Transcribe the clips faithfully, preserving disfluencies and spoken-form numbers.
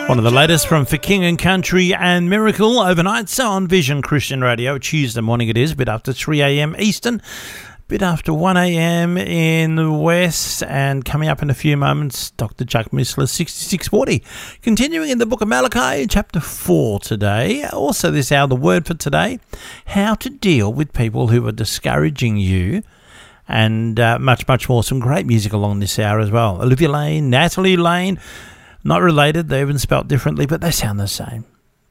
One of the latest from For King and Country and Miracle overnight. So on Vision Christian Radio, Tuesday morning it is, a bit after three a.m. Eastern, a bit after one a.m. in the West, and coming up in a few moments, Doctor Chuck Missler, sixty-six forty. Continuing in the book of Malachi, chapter four today. Also this hour, the word for today, how to deal with people who are discouraging you. And uh, much, much more. Some great music along this hour as well. Olivia Lane, Natalie Lane. Not related, they're even spelt differently, but they sound the same.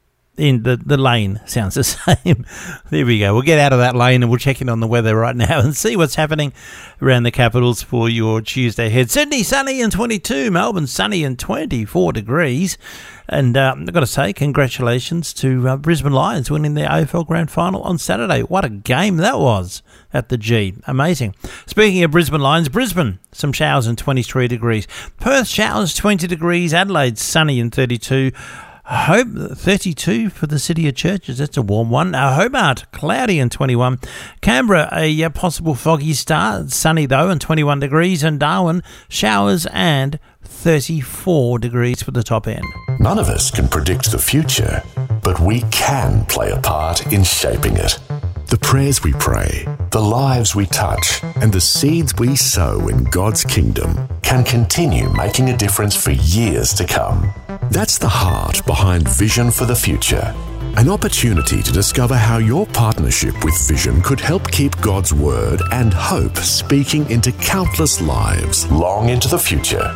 In the, the lane sounds the same. There we go. We'll get out of that lane and we'll check in on the weather right now and see what's happening around the capitals for your Tuesday ahead. Sydney, sunny and twenty-two. Melbourne, sunny and twenty-four degrees. And uh, I've got to say, congratulations to uh, Brisbane Lions winning their A F L Grand Final on Saturday. What a game that was at the G. Amazing. Speaking of Brisbane Lions, Brisbane, some showers and twenty-three degrees. Perth, showers, twenty degrees. Adelaide, sunny and thirty-two. Hope thirty-two for the City of Churches. That's a warm one. Uh, Hobart, cloudy and twenty-one. Canberra, a uh, possible foggy start. Sunny though and twenty-one degrees. And Darwin, showers and thirty-four degrees for the top end. None of us can predict the future, but we can play a part in shaping it. The prayers we pray, the lives we touch, and the seeds we sow in God's kingdom can continue making a difference for years to come. That's the heart behind Vision for the Future. An opportunity to discover how your partnership with Vision could help keep God's word and hope speaking into countless lives long into the future.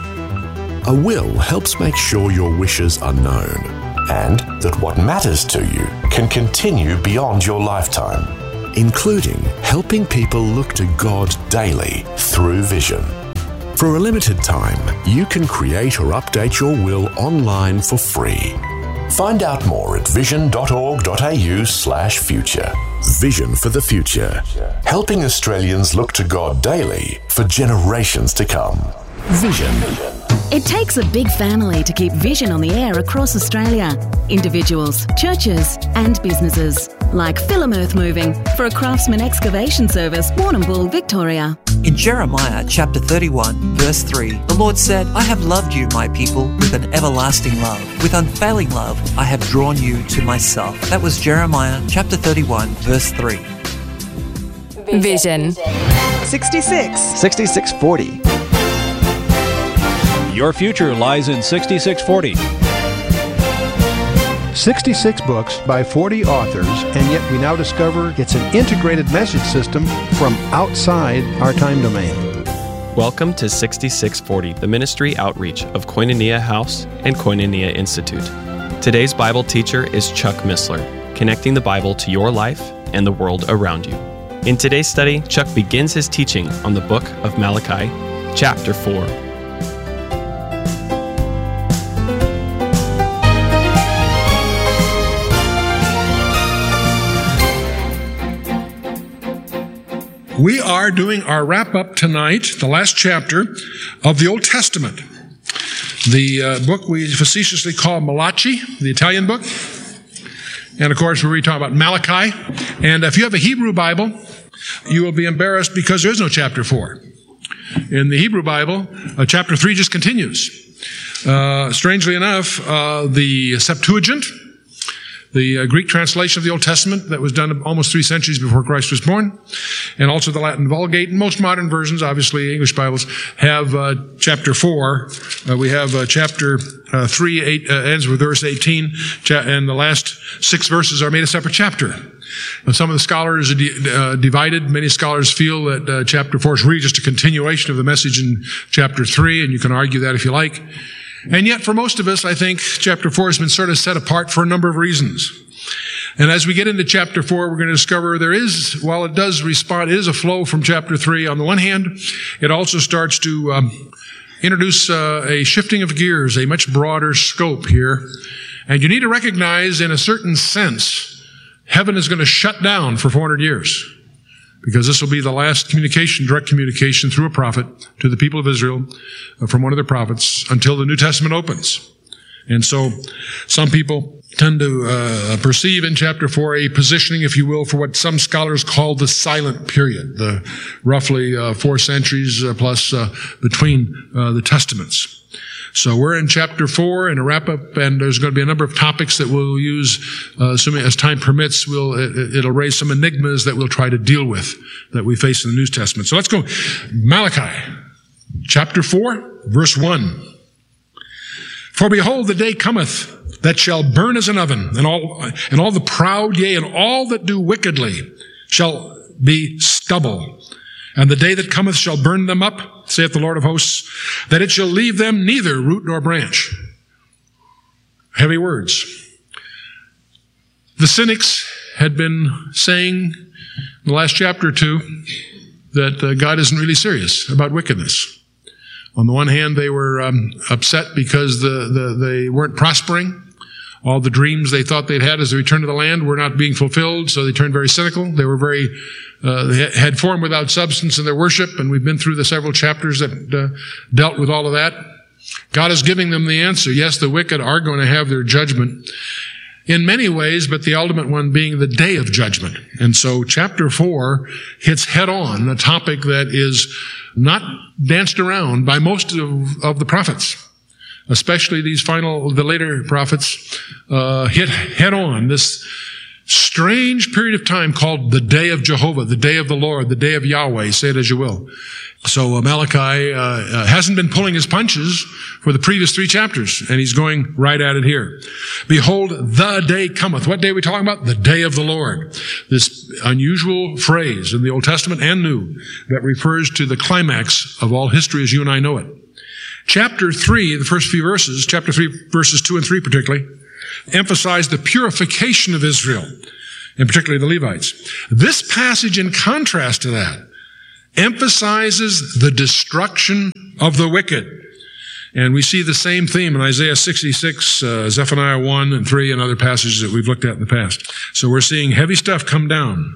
A will helps make sure your wishes are known and that what matters to you can continue beyond your lifetime, including helping people look to God daily through Vision. For a limited time, you can create or update your will online for free. Find out more at vision.org.au slash future. Vision for the Future, helping Australians look to God daily for generations to come. Vision. It takes a big family to keep Vision on the air across Australia. Individuals, churches and businesses. Like Philim Earth Moving for a Craftsman excavation service, Warrnambool, Victoria. In Jeremiah chapter thirty-one, verse three, the Lord said, I have loved you, my people, with an everlasting love. With unfailing love, I have drawn you to myself. That was Jeremiah chapter thirty-one, verse three. Vision. sixty-six. sixty-six forty. Your future lies in sixty-six forty. sixty-six books by forty authors, and yet we now discover it's an integrated message system from outside our time domain. Welcome to sixty-six forty, the ministry outreach of Koinonia House and Koinonia Institute. Today's Bible teacher is Chuck Missler, connecting the Bible to your life and the world around you. In today's study, Chuck begins his teaching on the book of Malachi, chapter four. We are doing our wrap-up tonight, the last chapter of the Old Testament. The uh, book we facetiously call Malachi, the Italian book. And of course, we're talking about Malachi. And if you have a Hebrew Bible, you will be embarrassed because there is no chapter four. In the Hebrew Bible, uh, chapter three just continues. Uh, strangely enough, uh, the Septuagint, the uh, Greek translation of the Old Testament that was done almost three centuries before Christ was born, and also the Latin Vulgate, and most modern versions, obviously English Bibles, have uh, chapter four. Uh, we have uh, chapter uh, three, eight, uh, ends with verse eighteen, cha- and the last six verses are made a separate chapter. And some of the scholars are di- uh, divided. Many scholars feel that uh, chapter four is really just a continuation of the message in chapter three, and you can argue that if you like. And yet, for most of us, I think chapter four has been sort of set apart for a number of reasons. And as we get into chapter four, we're going to discover there is, while it does respond, it is a flow from chapter three. On the one hand, it also starts to um, introduce uh, a shifting of gears, a much broader scope here. And you need to recognize, in a certain sense, heaven is going to shut down for four hundred years. Because this will be the last communication, direct communication through a prophet to the people of Israel uh, from one of their prophets until the New Testament opens. And so some people tend to uh, perceive in chapter four a positioning, if you will, for what some scholars call the silent period, the roughly uh, four centuries uh, plus uh, between uh, the Testaments. So we're in chapter four and a wrap-up, and there's going to be a number of topics that we'll use, uh, assuming as time permits. We'll, it, it'll raise some enigmas that we'll try to deal with that we face in the New Testament. So let's go. Malachi, chapter four, verse one. For behold, the day cometh that shall burn as an oven, and all, and all the proud, yea, and all that do wickedly shall be stubble. And the day that cometh shall burn them up, saith the Lord of hosts, that it shall leave them neither root nor branch. Heavy words. The cynics had been saying in the last chapter or two that uh, God isn't really serious about wickedness. On the one hand, they were um, upset because the, the, they weren't prospering. All the dreams they thought they'd had as they returned to the land were not being fulfilled, so they turned very cynical. They were very, uh, they had form without substance in their worship, and we've been through the several chapters that uh, dealt with all of that. God is giving them the answer. Yes, the wicked are going to have their judgment in many ways, but the ultimate one being the day of judgment. And so chapter four hits head on a topic that is not danced around by most of, of the prophets. Especially these final, the later prophets, uh, hit head on this strange period of time called the day of Jehovah, the day of the Lord, the day of Yahweh, say it as you will. So uh, Malachi uh, uh, hasn't been pulling his punches for the previous three chapters, and he's going right at it here. Behold, the day cometh. What day are we talking about? The day of the Lord. This unusual phrase in the Old Testament and New that refers to the climax of all history as you and I know it. Chapter three, the first few verses, chapter three, verses two and three particularly, emphasize the purification of Israel, and particularly the Levites. This passage, in contrast to that, emphasizes the destruction of the wicked. And we see the same theme in Isaiah sixty-six, uh, Zephaniah one and three, and other passages that we've looked at in the past. So we're seeing heavy stuff come down.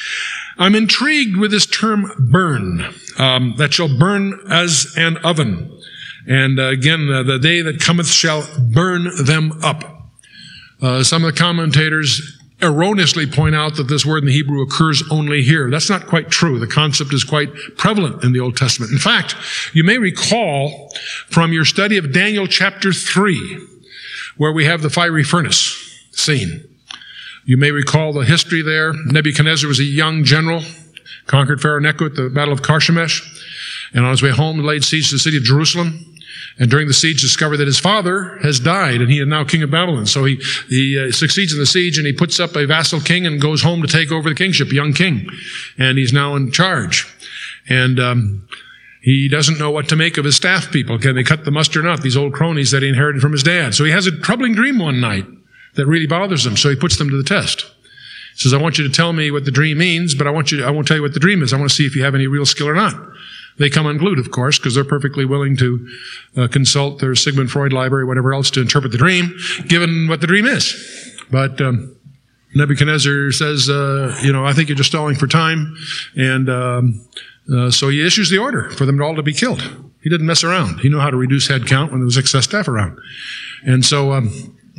I'm intrigued with this term burn, um, that shall burn as an oven. And uh, again, uh, the day that cometh shall burn them up. Uh, some of the commentators erroneously point out that this word in the Hebrew occurs only here. That's not quite true. The concept is quite prevalent in the Old Testament. In fact, you may recall from your study of Daniel chapter three, where we have the fiery furnace scene. You may recall the history there. Nebuchadnezzar was a young general, conquered Pharaoh Necho at the Battle of Carchemish, and on his way home laid siege to the city of Jerusalem. And during the siege discovered that his father has died, and he is now king of Babylon. So he, he uh, succeeds in the siege, and he puts up a vassal king and goes home to take over the kingship, a young king. And he's now in charge. And um, he doesn't know what to make of his staff people. Can they cut the mustard or not? These old cronies that he inherited from his dad. So he has a troubling dream one night that really bothers him. So he puts them to the test. He says, I want you to tell me what the dream means, but I want you to, I won't tell you what the dream is. I want to see if you have any real skill or not. They come unglued, of course, because they're perfectly willing to uh, consult their Sigmund Freud library, whatever else, to interpret the dream, given what the dream is. But um, Nebuchadnezzar says, uh, you know, I think you're just stalling for time. And um, uh, so he issues the order for them all to be killed. He didn't mess around. He knew how to reduce head count when there was excess staff around. And so um,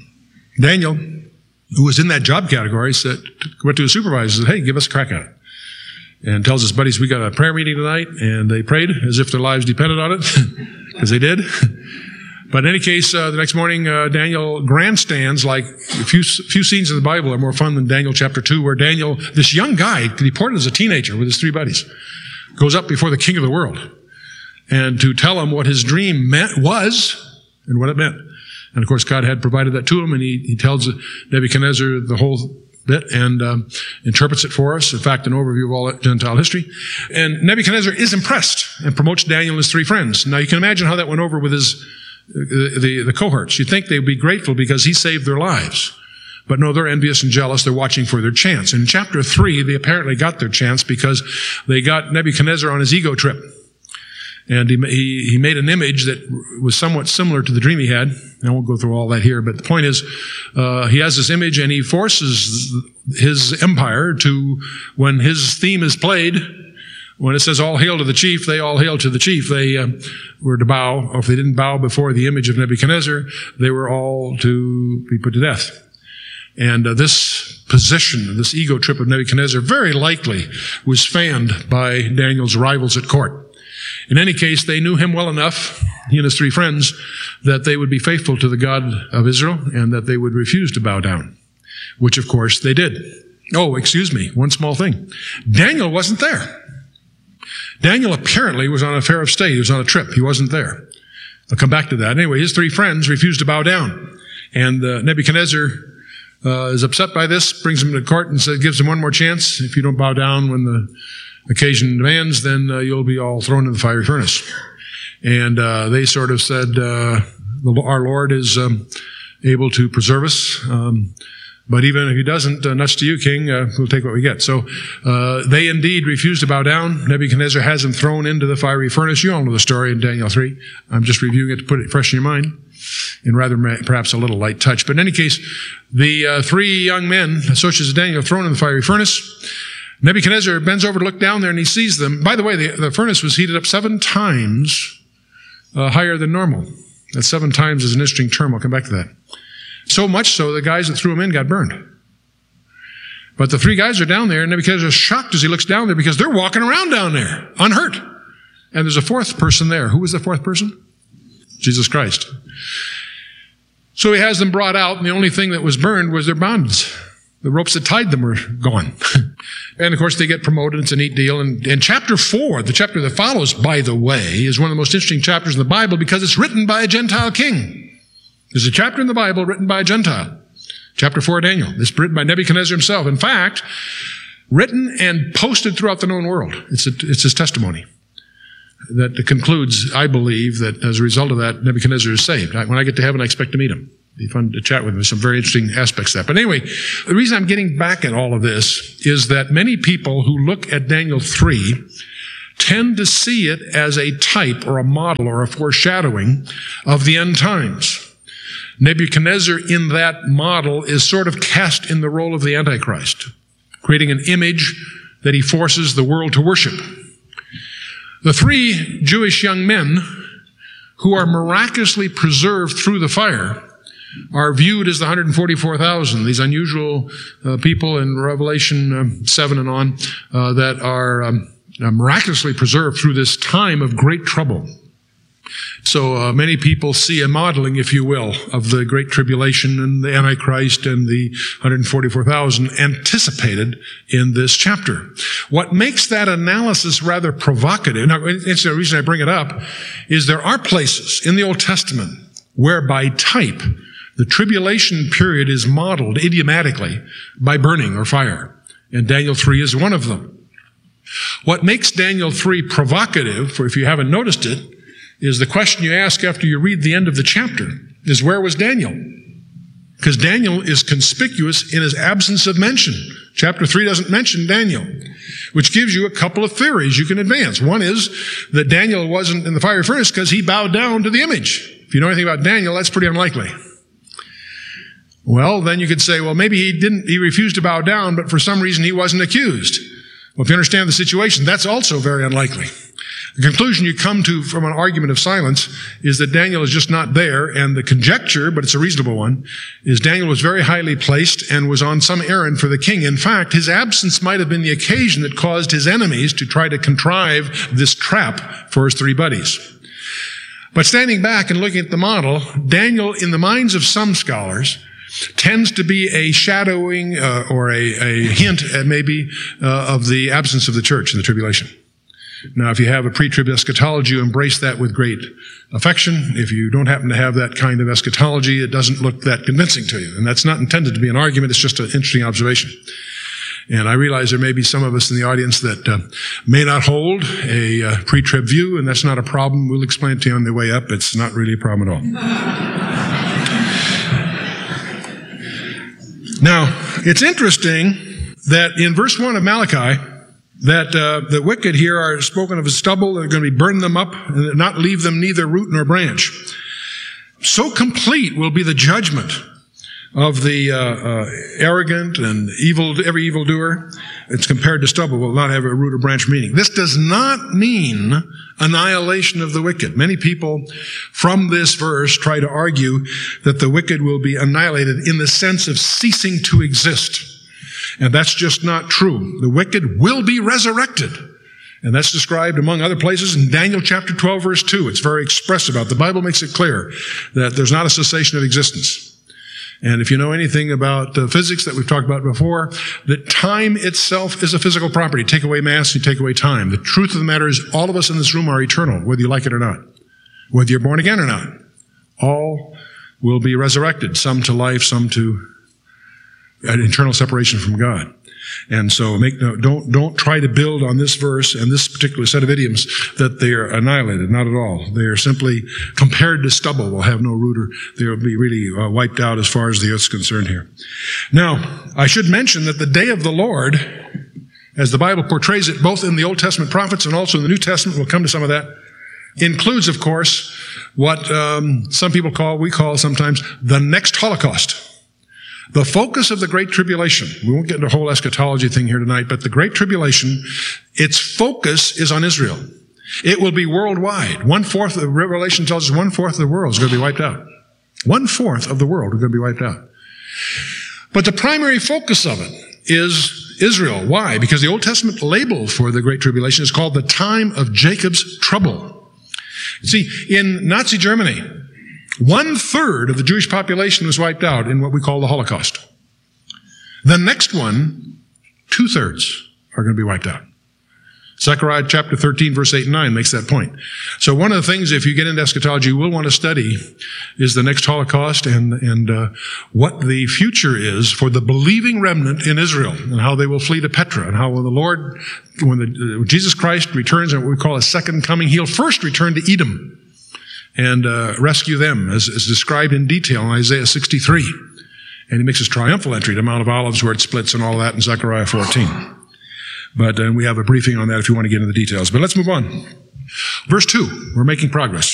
Daniel, who was in that job category, said, went to his supervisor and said, hey, give us a crack at it. And tells his buddies, we got a prayer meeting tonight, and they prayed as if their lives depended on it, because they did. But in any case, uh, the next morning, uh, Daniel grandstands like a few, few scenes in the Bible are more fun than Daniel chapter two, where Daniel, this young guy, deported as a teenager with his three buddies, goes up before the king of the world, and to tell him what his dream meant was, and what it meant. And of course, God had provided that to him, and he, he tells Nebuchadnezzar the whole bit and um, interprets it for us. In fact, an overview of all Gentile history. And Nebuchadnezzar is impressed and promotes Daniel and his three friends. Now, you can imagine how that went over with his the, the, the cohorts. You'd think they'd be grateful because he saved their lives. But no, they're envious and jealous. They're watching for their chance. In chapter three, they apparently got their chance because they got Nebuchadnezzar on his ego trip. And he, he, he made an image that was somewhat similar to the dream he had. I won't go through all that here, but the point is, uh, he has this image and he forces his empire to, when his theme is played, when it says all hail to the chief, they all hail to the chief. They uh, were to bow, or if they didn't bow before the image of Nebuchadnezzar, they were all to be put to death. And uh, this position, this ego trip of Nebuchadnezzar very likely was fanned by Daniel's rivals at court. In any case, they knew him well enough, he and his three friends, that they would be faithful to the God of Israel and that they would refuse to bow down, which of course they did. Oh, excuse me, one small thing. Daniel wasn't there. Daniel apparently was on a affair of state. He was on a trip. He wasn't there. I'll come back to that. Anyway, his three friends refused to bow down. And uh, Nebuchadnezzar uh, is upset by this, brings him to court and says, gives him one more chance. If you don't bow down when the occasion demands, then uh, you'll be all thrown in the fiery furnace. And uh, they sort of said, uh, our Lord is um, able to preserve us. Um, but even if he doesn't, uh, nuts to you, King, uh, we'll take what we get. So uh, they indeed refused to bow down. Nebuchadnezzar has them thrown into the fiery furnace. You all know the story in Daniel three. I'm just reviewing it to put it fresh in your mind, in rather perhaps a little light touch. But in any case, the uh, three young men, associates of Daniel, are thrown in the fiery furnace. Nebuchadnezzar bends over to look down there and he sees them. By the way, the, the furnace was heated up seven times uh, higher than normal. That seven times is an interesting term. I'll come back to that. So much so, the guys that threw him in got burned. But the three guys are down there, and Nebuchadnezzar is shocked as he looks down there because they're walking around down there, unhurt. And there's a fourth person there. Who was the fourth person? Jesus Christ. So he has them brought out, and the only thing that was burned was their bonds. The ropes that tied them were gone. And of course, they get promoted. It's a neat deal. And, and chapter four, the chapter that follows, by the way, is one of the most interesting chapters in the Bible because it's written by a Gentile king. There's a chapter in the Bible written by a Gentile. Chapter four of Daniel. This is written by Nebuchadnezzar himself. In fact, written and posted throughout the known world. It's, a, it's his testimony that concludes, I believe, that as a result of that, Nebuchadnezzar is saved. When I get to heaven, I expect to meet him. It'd be fun to chat with him. There's some very interesting aspects of that. But anyway, the reason I'm getting back at all of this is that many people who look at Daniel three tend to see it as a type or a model or a foreshadowing of the end times. Nebuchadnezzar in that model is sort of cast in the role of the Antichrist, creating an image that he forces the world to worship. The three Jewish young men who are miraculously preserved through the fire are viewed as the one hundred forty-four thousand, these unusual uh, people in Revelation uh, seven and on uh, that are um, uh, miraculously preserved through this time of great trouble. So uh, many people see a modeling, if you will, of the Great Tribulation and the Antichrist and the one hundred forty-four thousand anticipated in this chapter. What makes that analysis rather provocative, now it's the reason I bring it up, is there are places in the Old Testament where by type the tribulation period is modeled idiomatically by burning or fire. And Daniel three is one of them. What makes Daniel three provocative, for if you haven't noticed it, is the question you ask after you read the end of the chapter, is where was Daniel? Because Daniel is conspicuous in his absence of mention. Chapter three doesn't mention Daniel, which gives you a couple of theories you can advance. One is that Daniel wasn't in the fiery furnace because he bowed down to the image. If you know anything about Daniel, that's pretty unlikely. Well, then you could say, well, maybe he didn't, he refused to bow down, but for some reason he wasn't accused. Well, if you understand the situation, that's also very unlikely. The conclusion you come to from an argument of silence is that Daniel is just not there, and the conjecture, but it's a reasonable one, is Daniel was very highly placed and was on some errand for the king. In fact, his absence might have been the occasion that caused his enemies to try to contrive this trap for his three buddies. But standing back and looking at the model, Daniel, in the minds of some scholars, tends to be a shadowing uh, or a, a hint, uh, maybe, uh, of the absence of the church in the tribulation. Now, if you have a pre-trib eschatology, you embrace that with great affection. If you don't happen to have that kind of eschatology, it doesn't look that convincing to you. And that's not intended to be an argument. It's just an interesting observation. And I realize there may be some of us in the audience that uh, may not hold a uh, pre-trib view, and that's not a problem. We'll explain it to you on the way up. It's not really a problem at all. Now, it's interesting that in verse one of Malachi, that uh, the wicked here are spoken of as stubble, they're going to be burn them up, and not leave them neither root nor branch. So complete will be the judgment of the uh, uh, arrogant and evil, every evildoer. It's compared to stubble, will not have a root or branch meaning. This does not mean annihilation of the wicked. Many people from this verse try to argue that the wicked will be annihilated in the sense of ceasing to exist. And that's just not true. The wicked will be resurrected. And that's described, among other places, in Daniel chapter twelve, verse two. It's very expressive about it. The Bible makes it clear that there's not a cessation of existence. And if you know anything about uh, physics that we've talked about before, that time itself is a physical property. Take away mass, you take away time. The truth of the matter is all of us in this room are eternal, whether you like it or not. Whether you're born again or not. All will be resurrected, some to life, some to an eternal separation from God. And so make no, don't, don't try to build on this verse and this particular set of idioms that they are annihilated. Not at all. They are simply compared to stubble. Will have no root, or they'll be really uh, wiped out as far as the earth's concerned here. Now, I should mention that the day of the Lord, as the Bible portrays it, both in the Old Testament prophets and also in the New Testament, we'll come to some of that, includes, of course, what um, some people call, we call sometimes, the next Holocaust. The focus of the Great Tribulation, we won't get into a whole eschatology thing here tonight, but the Great Tribulation, its focus is on Israel. It will be worldwide. One-fourth of Revelation tells us one-fourth of the world is going to be wiped out. One-fourth of the world is going to be wiped out. But the primary focus of it is Israel. Why? Because the Old Testament label for the Great Tribulation is called the time of Jacob's trouble. See, in Nazi Germany, one-third of the Jewish population was wiped out in what we call the Holocaust. The next one, two-thirds are going to be wiped out. Zechariah chapter thirteen, verse eight and nine makes that point. So one of the things, if you get into eschatology, you will want to study is the next Holocaust and, and uh, what the future is for the believing remnant in Israel and how they will flee to Petra and how when the Lord, when the, uh, Jesus Christ returns in what we call a second coming, he'll first return to Edom and uh, rescue them, as, as described in detail in Isaiah sixty-three. And he makes his triumphal entry to Mount of Olives where it splits and all that in Zechariah fourteen. But uh, we have a briefing on that if you want to get into the details. But let's move on. Verse two, we're making progress.